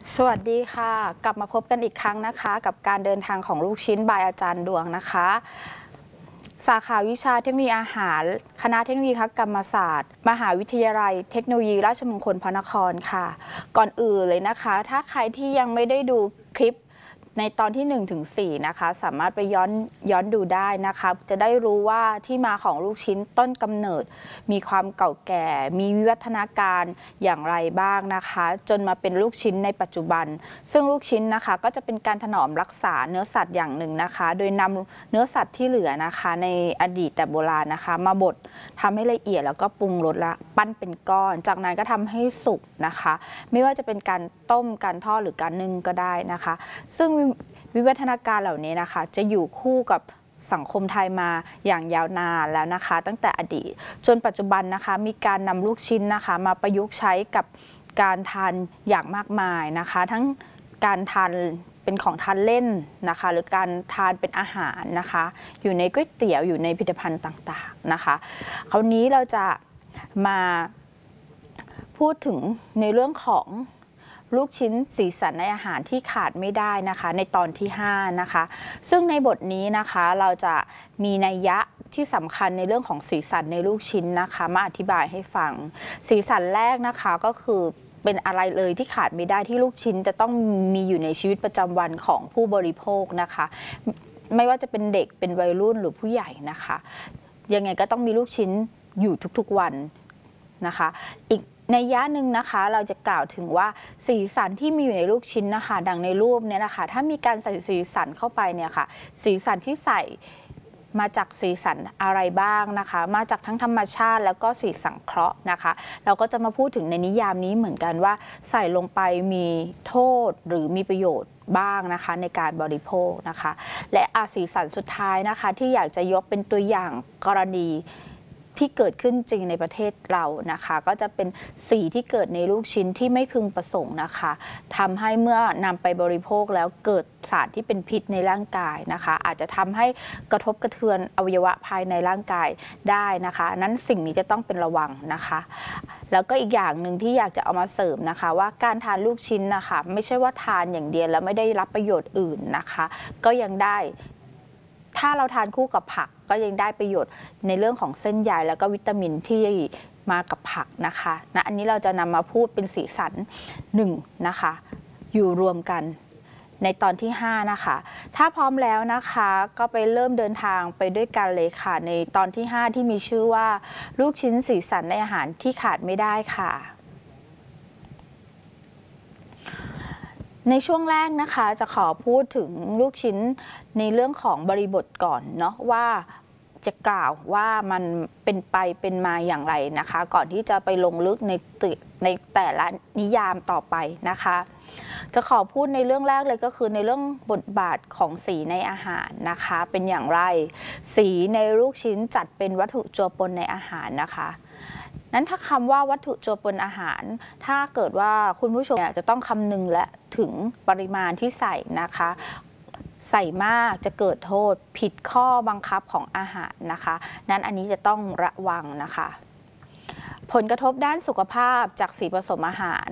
สวัสดีค่ะกลับมาพบกันอีกครั้งนะคะกับการเดินทางของลูกชิ้นบายอาจารย์ดวงนะคะสาขาวิชาเทคโนโลยีอาหารคณะเทคโนโลยีคกรรมศาสตร์มหาวิทยาลัยเทคโนโลยีราชมงคลพระนครค่ะก่อนอื่นเลยนะคะถ้าใครที่ยังไม่ได้ดูคลิปในตอนที่1ถึง4นะคะสามารถไปย้อนดูได้นะคะจะได้รู้ว่าที่มาของลูกชิ้นต้นกำเนิดมีความเก่าแก่มีวิวัฒนาการอย่างไรบ้างนะคะจนมาเป็นลูกชิ้นในปัจจุบันซึ่งลูกชิ้นนะคะก็จะเป็นการถนอมรักษาเนื้อสัตว์อย่างหนึ่งนะคะโดยนำเนื้อสัตว์ที่เหลือนะคะในอดีตแต่โบราณนะคะมาบดทำให้ละเอียดแล้วก็ปรุงรสละปั้นเป็นก้อนจากนั้นก็ทำให้สุกนะคะไม่ว่าจะเป็นการต้มการทอดหรือการนึ่งก็ได้นะคะซึ่งวิวัฒนาการเหล่านี้นะคะจะอยู่คู่กับสังคมไทยมาอย่างยาวนานแล้วนะคะตั้งแต่อดีตจนปัจจุบันนะคะมีการนำลูกชิ้นนะคะมาประยุกต์ใช้กับการทานอย่างมากมายนะคะทั้งการทานเป็นของทานเล่นนะคะหรือการทานเป็นอาหารนะคะอยู่ในก๋วยเตี๋ยวอยู่ในผลิตภัณฑ์ต่างๆนะคะคราวนี้เราจะมาพูดถึงในเรื่องของลูกชิ้นสีสันในอาหารที่ขาดไม่ได้นะคะในตอนที่5นะคะซึ่งในบทนี้นะคะเราจะมีนัยยะที่สำคัญในเรื่องของสีสันในลูกชิ้นนะคะมาอธิบายให้ฟังสีสันแรกนะคะก็คือเป็นอะไรเลยที่ขาดไม่ได้ที่ลูกชิ้นจะต้องมีอยู่ในชีวิตประจำวันของผู้บริโภคนะคะไม่ว่าจะเป็นเด็กเป็นวัยรุ่นหรือผู้ใหญ่นะคะยังไงก็ต้องมีลูกชิ้นอยู่ทุกๆวันนะคะอีกในย่าหนึ่งนะคะเราจะกล่าวถึงว่าสีสันที่มีอยู่ในลูกชิ้นนะคะดังในรูปเนี่ยนะคะถ้ามีการใส่สีสันเข้าไปเนี่ยค่ะสีสันที่ใส่มาจากสีสันอะไรบ้างนะคะมาจากทั้งธรรมชาติแล้วก็สีสังเคราะห์นะคะเราก็จะมาพูดถึงในนิยามนี้เหมือนกันว่าใส่ลงไปมีโทษหรือมีประโยชน์บ้างนะคะในการบริโภคนะคะและสีสันสุดท้ายนะคะที่อยากจะยกเป็นตัวอย่างกรณีที่เกิดขึ้นจริงในประเทศเรานะคะก็จะเป็นสีที่เกิดในลูกชิ้นที่ไม่พึงประสงค์นะคะทำให้เมื่อนำไปบริโภคแล้วเกิดสารที่เป็นพิษในร่างกายนะคะอาจจะทำให้กระทบกระเทือนอวัยวะภายในร่างกายได้นะคะนั้นสิ่งนี้จะต้องเป็นระวังนะคะแล้วก็อีกอย่างหนึ่งที่อยากจะเอามาเสริมนะคะว่าการทานลูกชิ้นนะคะไม่ใช่ว่าทานอย่างเดียวแล้วไม่ได้รับประโยชน์อื่นนะคะก็ยังได้ถ้าเราทานคู่กับผักก็ยังได้ประโยชน์ในเรื่องของเส้นใยแล้วก็วิตามินที่มากับผักนะคะอันนี้เราจะนำมาพูดเป็นสีสัน1นะคะอยู่รวมกันในตอนที่5นะคะถ้าพร้อมแล้วนะคะก็ไปเริ่มเดินทางไปด้วยกันเลยค่ะในตอนที่5ที่มีชื่อว่าลูกชิ้นสีสันในอาหารที่ขาดไม่ได้ค่ะในช่วงแรกนะคะจะขอพูดถึงลูกชิ้นในเรื่องของบริบทก่อนเนาะว่าจะกล่าวว่ามันเป็นไปเป็นมาอย่างไรนะคะก่อนที่จะไปลงลึกในแต่ละนิยามต่อไปนะคะจะขอพูดในเรื่องแรกเลยก็คือในเรื่องบทบาทของสีในอาหารนะคะเป็นอย่างไรสีในลูกชิ้นจัดเป็นวัตถุจัวปนในอาหารนะคะนั้นถ้าคำว่าวัตถุจัวปนอาหารถ้าเกิดว่าคุณผู้ชมจะต้องคำนึงและถึงปริมาณที่ใส่นะคะใส่มากจะเกิดโทษผิดข้อบังคับของอาหารนะคะนั้นอันนี้จะต้องระวังนะคะผลกระทบด้านสุขภาพจากสีผสมอาหาร